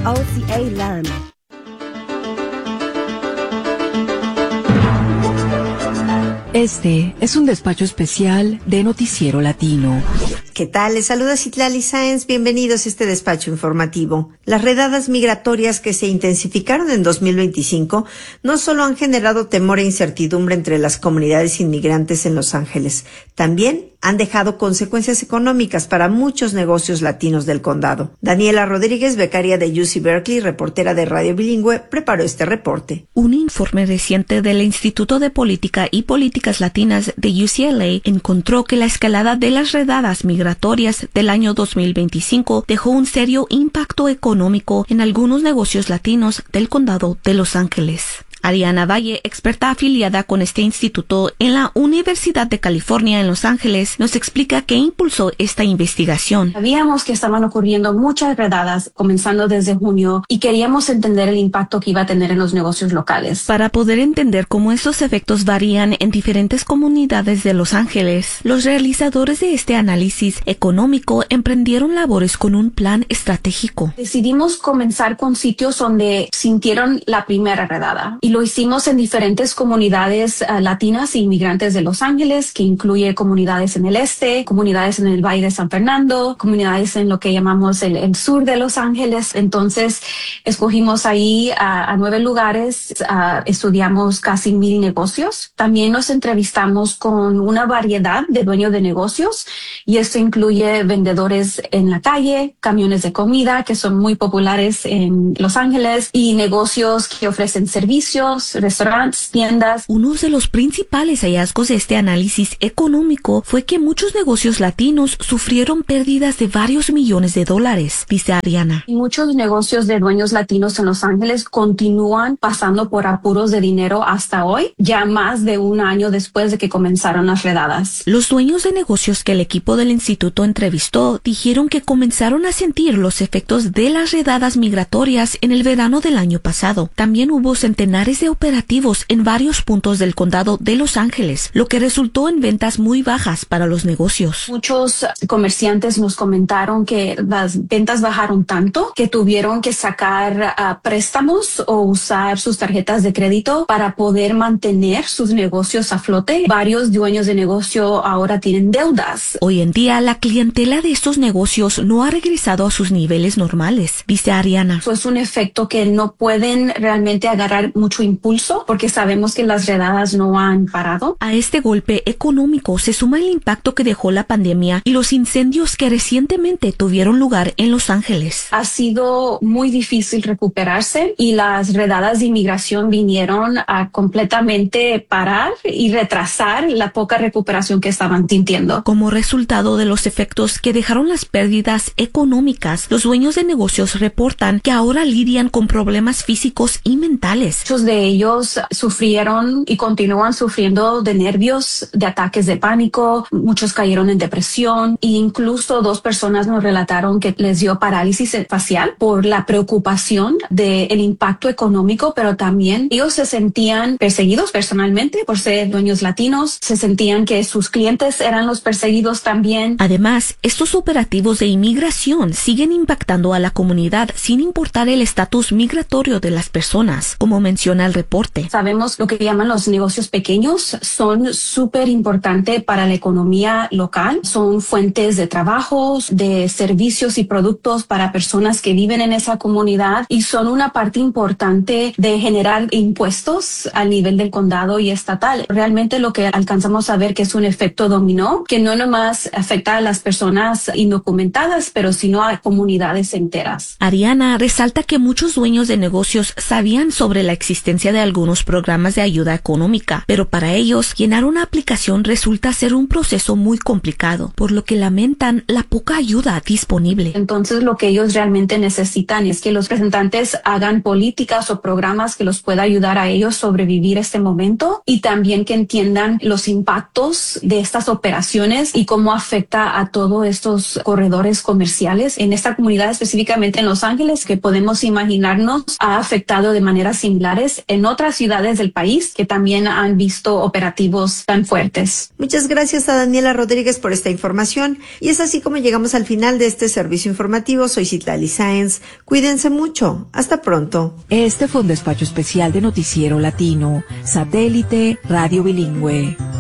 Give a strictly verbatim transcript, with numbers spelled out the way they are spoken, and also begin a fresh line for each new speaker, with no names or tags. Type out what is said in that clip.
O C A Learn.
Este es un despacho especial de Noticiero Latino.
¿Qué tal? Les saluda Citlali Sáenz. Bienvenidos a este despacho informativo. Las redadas migratorias que se intensificaron en dos mil veinticinco no solo han generado temor e incertidumbre entre las comunidades inmigrantes en Los Ángeles, también han dejado consecuencias económicas para muchos negocios latinos del condado. Daniela Rodríguez, becaria de U C Berkeley, reportera de Radio Bilingüe, preparó este reporte.
Un informe reciente del Instituto de Política y Políticas Latinas de U C L A encontró que la escalada de las redadas migratorias del año dos mil veinticinco dejó un serio impacto económico en algunos negocios latinos del condado de Los Ángeles. Ariana Valle, experta afiliada con este instituto en la Universidad de California en Los Ángeles, nos explica qué impulsó esta investigación.
Sabíamos que estaban ocurriendo muchas redadas comenzando desde junio y queríamos entender el impacto que iba a tener en los negocios locales.
Para poder entender cómo estos efectos varían en diferentes comunidades de Los Ángeles, los realizadores de este análisis económico emprendieron labores con un plan estratégico.
Decidimos comenzar con sitios donde sintieron la primera redada. Y lo hicimos en diferentes comunidades uh, latinas e inmigrantes de Los Ángeles, que incluye comunidades en el este, comunidades en el Valle de San Fernando, comunidades en lo que llamamos el, el sur de Los Ángeles. Entonces, escogimos ahí a, a nueve lugares, uh, estudiamos casi mil negocios. También nos entrevistamos con una variedad de dueños de negocios, y esto incluye vendedores en la calle, camiones de comida, que son muy populares en Los Ángeles, y negocios que ofrecen servicios, restaurantes, tiendas.
Uno de los principales hallazgos de este análisis económico fue que muchos negocios latinos sufrieron pérdidas de varios millones de dólares, dice Ariana.
Y muchos negocios de dueños latinos en Los Ángeles continúan pasando por apuros de dinero hasta hoy, ya más de un año después de que comenzaron las redadas.
Los dueños de negocios que el equipo del instituto entrevistó dijeron que comenzaron a sentir los efectos de las redadas migratorias en el verano del año pasado. También hubo centenares de operativos en varios puntos del condado de Los Ángeles, lo que resultó en ventas muy bajas para los negocios.
Muchos comerciantes nos comentaron que las ventas bajaron tanto que tuvieron que sacar uh, préstamos o usar sus tarjetas de crédito para poder mantener sus negocios a flote. Varios dueños de negocio ahora tienen deudas.
Hoy en día, la clientela de estos negocios no ha regresado a sus niveles normales, dice Ariana.
Eso es un efecto que no pueden realmente agarrar mucho impulso porque sabemos que las redadas no han parado.
A este golpe económico se suma el impacto que dejó la pandemia y los incendios que recientemente tuvieron lugar en Los Ángeles.
Ha sido muy difícil recuperarse y las redadas de inmigración vinieron a completamente parar y retrasar la poca recuperación que estaban sintiendo.
Como resultado de los efectos que dejaron las pérdidas económicas, los dueños de negocios reportan que ahora lidian con problemas físicos y mentales.
Muchos de ellos sufrieron y continúan sufriendo de nervios, de ataques de pánico, muchos cayeron en depresión e incluso dos personas nos relataron que les dio parálisis facial por la preocupación del impacto económico, pero también ellos se sentían perseguidos personalmente por ser dueños latinos, se sentían que sus clientes eran los perseguidos también.
Además, estos operativos de inmigración siguen impactando a la comunidad sin importar el estatus migratorio de las personas, como menciona el reporte.
Sabemos lo que llaman los negocios pequeños, son súper importantes para la economía local, son fuentes de trabajos, de servicios y productos para personas que viven en esa comunidad y son una parte importante de generar impuestos al nivel del condado y estatal. Realmente lo que alcanzamos a ver que es un efecto dominó, que no nomás afecta a las personas indocumentadas, pero sino a comunidades enteras.
Ariana resalta que muchos dueños de negocios sabían sobre la existencia de algunos programas de ayuda económica, pero para ellos llenar una aplicación resulta ser un proceso muy complicado, por lo que lamentan la poca ayuda disponible.
Entonces lo que ellos realmente necesitan es que los representantes hagan políticas o programas que los pueda ayudar a ellos sobrevivir este momento y también que entiendan los impactos de estas operaciones y cómo afecta a todos estos corredores comerciales en esta comunidad, específicamente en Los Ángeles, que podemos imaginarnos ha afectado de maneras similares civiles en otras ciudades del país que también han visto operativos tan fuertes.
Muchas gracias a Daniela Rodríguez por esta información. Y es así como llegamos al final de este servicio informativo. Soy Citlali Sáenz. Cuídense mucho. Hasta pronto.
Este fue un despacho especial de Noticiero Latino, Satélite Radio Bilingüe.